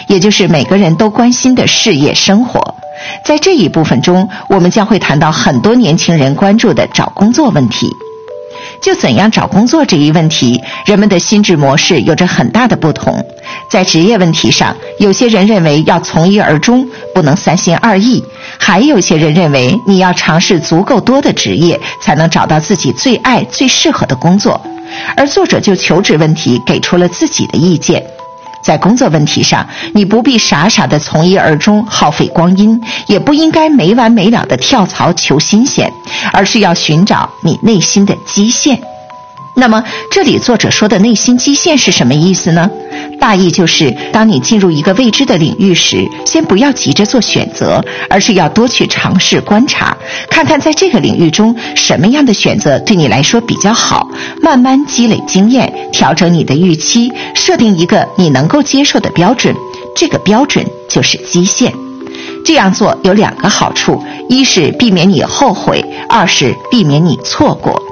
也就是每个人都关心的事业生活。在这一部分中，我们将会谈到很多年轻人关注的找工作问题。就怎样找工作这一问题，人们的心智模式有着很大的不同。在职业问题上，有些人认为要从一而终，不能三心二意，还有些人认为你要尝试足够多的职业，才能找到自己最爱最适合的工作。而作者就求职问题给出了自己的意见。在工作问题上，你不必傻傻的从一而终，耗费光阴，也不应该没完没了的跳槽求新鲜，而是要寻找你内心的基线。那么这里作者说的内心基线是什么意思呢？大意就是当你进入一个未知的领域时，先不要急着做选择，而是要多去尝试观察，看看在这个领域中什么样的选择对你来说比较好，慢慢积累经验，调整你的预期，设定一个你能够接受的标准，这个标准就是基线。这样做有2个好处，一是避免你后悔，二是避免你错过。